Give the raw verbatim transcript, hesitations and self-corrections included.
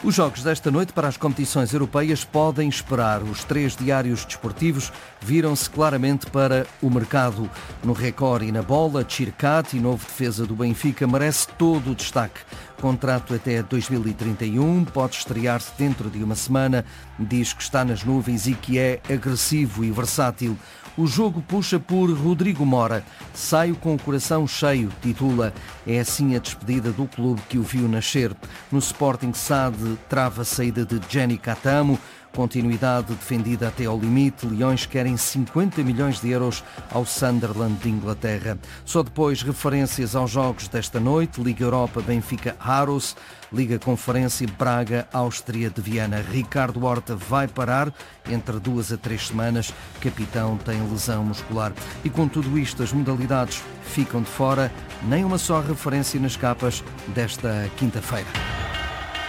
Os jogos desta noite para as competições europeias podem esperar. Os três diários desportivos viram-se claramente para o mercado. No Record e na Bola, Tchirkati, novo defesa do Benfica, merece todo o destaque. Contrato até dois mil e trinta e um, pode estrear-se dentro de uma semana. Diz que está nas nuvens e que é agressivo e versátil. O jogo puxa por Rodrigo Mora. Saio com o coração cheio, titula. É assim a despedida do clube que o viu nascer. No Sporting S A D trava a saída de Jenny Catamo. Continuidade defendida até ao limite. Leões querem cinquenta milhões de euros ao Sunderland de Inglaterra. Só depois referências aos jogos desta noite. Liga Europa, Benfica, Haros. Liga Conferência, Braga, Áustria de Viana. Ricardo Horta vai parar entre duas a três semanas. Capitão tem lesão muscular. E com tudo isto, as modalidades ficam de fora. Nem uma só referência nas capas desta quinta-feira.